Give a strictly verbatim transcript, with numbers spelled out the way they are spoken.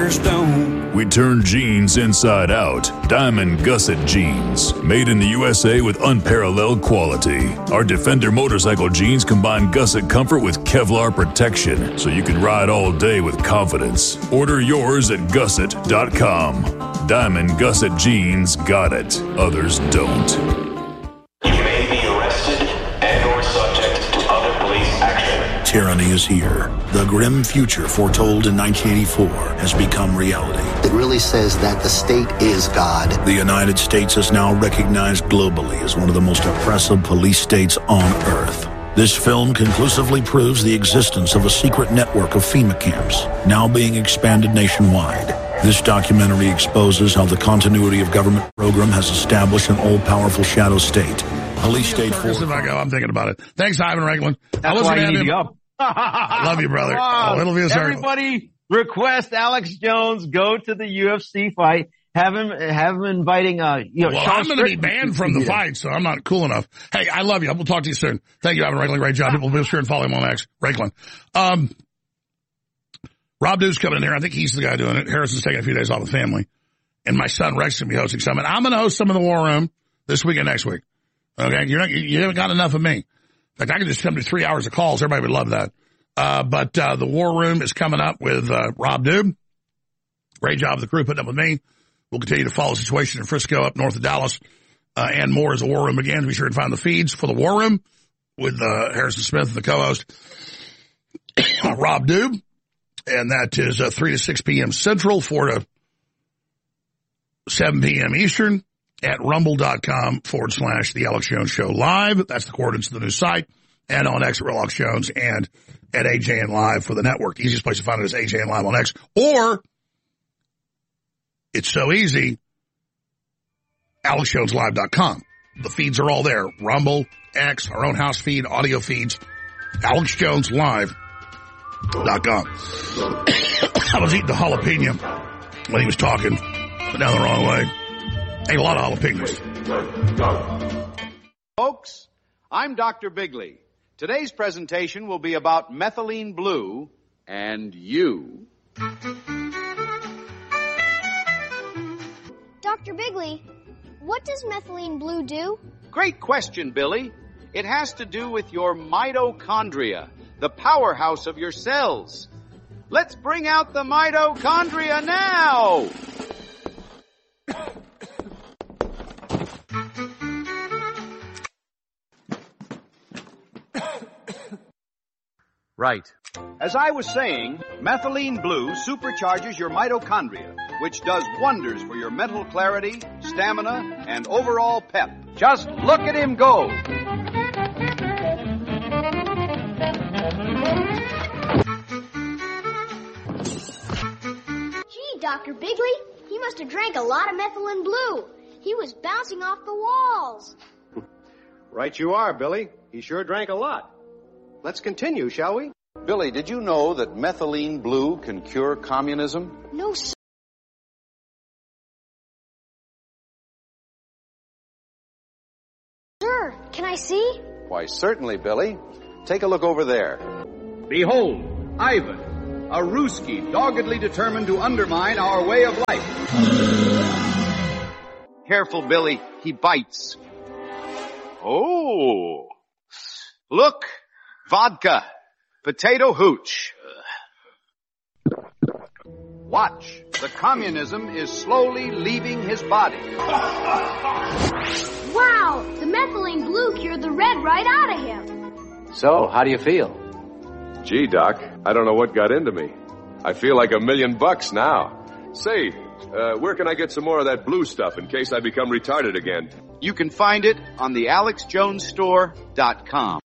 others don't. We turn jeans inside out. Diamond Gusset Jeans. Made in the U S A with unparalleled quality. Our Defender motorcycle jeans combine gusset comfort with Kevlar protection, so you can ride all day with confidence. Order yours at gusset dot com. Diamond Gusset Jeans got it. Others don't. You may be arrested and or subject to other police action. Tyranny is here. The grim future foretold in nineteen eighty-four has become reality. It really says that the state is God. The United States is now recognized globally as one of the most oppressive police states on earth. This film conclusively proves the existence of a secret network of FEMA camps, now being expanded nationwide. This documentary exposes how the continuity of government program has established an all-powerful shadow state. Police state force. If I go, I'm thinking about it. Thanks, Ivan Ragland. That's why you need to go. I love you, brother. Oh, it'll be a circle. Everybody request Alex Jones go to the U F C fight. Have him, have him inviting, uh, you know, well, Sean I'm going to be banned from the fight, so I'm not cool enough. Hey, I love you. We'll talk to you soon. Thank you, Ivan Ragland. Great job. People be sure and follow him on X. Ragland. Um, Rob Dew's coming in here. I think he's the guy doing it. Harrison's taking a few days off with family. And my son Rex is going to be hosting some. And I'm going to host some in the War Room this week and next week. Okay? You're not, you haven't got enough of me. In fact, I could just come to three hours of calls. Everybody would love that. Uh, but, uh, the War Room is coming up with, uh, Rob Dew. Great job of the crew putting up with me. We'll continue to follow the situation in Frisco up north of Dallas, uh, and more as the War Room begins. Be sure to find the feeds for the War Room with, uh, Harrison Smith, the co-host, Rob Dew. And that is, uh, three to six p.m. Central, four to seven p.m. Eastern at rumble.com forward slash the Alex Jones Show live. That's the coordinates of the new site. And on X at Alex Jones and at A J N Live for the network. The easiest place to find it is A J N Live on X. Or, it's so easy, alex jones live dot com. The feeds are all there. Rumble, X, our own house feed, audio feeds, alex jones live dot com. I was eating the jalapeno when he was talking, but down the wrong way. Ate a lot of jalapenos. Folks, I'm Doctor Bigley. Today's presentation will be about methylene blue and you. Doctor Bigley, what does methylene blue do? Great question, Billy. It has to do with your mitochondria, the powerhouse of your cells. Let's bring out the mitochondria now! Right. As I was saying, methylene blue supercharges your mitochondria, which does wonders for your mental clarity, stamina, and overall pep. Just look at him go. Gee, Doctor Bigley, he must have drank a lot of methylene blue. He was bouncing off the walls. Right you are, Billy. He sure drank a lot. Let's continue, shall we? Billy, did you know that methylene blue can cure communism? No, sir. Sir, can I see? Why, certainly, Billy. Take a look over there. Behold, Ivan, a Ruski doggedly determined to undermine our way of life. Careful, Billy. He bites. Oh. Look. Vodka. Potato hooch. Watch. The communism is slowly leaving his body. Wow! The methylene blue cured the red right out of him. So, how do you feel? Gee, Doc, I don't know what got into me. I feel like a million bucks now. Say, uh, where can I get some more of that blue stuff in case I become retarded again? You can find it on the alex jones store dot com.